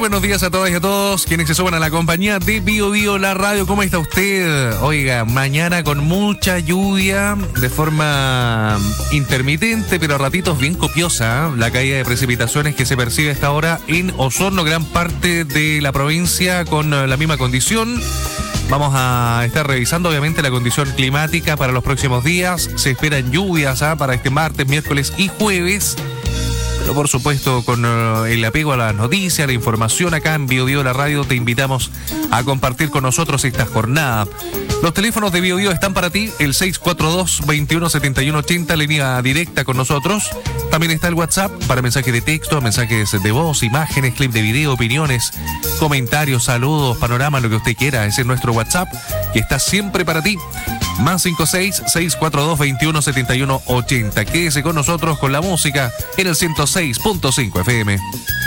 buenos días a todas y a todos quienes se suban a la compañía de Bio Bio, la radio. ¿Cómo está usted? Oiga, mañana con mucha lluvia, de forma intermitente, pero a ratitos bien copiosa, la caída de precipitaciones que se percibe a esta hora en Osorno, gran parte de la provincia con la misma condición. Vamos a estar revisando obviamente la condición climática para los próximos días. Se esperan lluvias para este martes, miércoles y jueves. Pero por supuesto, con el apego a las noticias, la información acá en Bio Bio, la radio, te invitamos a compartir con nosotros esta jornada. Los teléfonos de Bio Bio están para ti, el 642-217180, línea directa con nosotros. También está el WhatsApp para mensajes de texto, mensajes de voz, imágenes, clip de video, opiniones, comentarios, saludos, panorama, lo que usted quiera. Ese es nuestro WhatsApp, que está siempre para ti. Más 56-642-217180. Quédese con nosotros con la música en el 106.5 FM.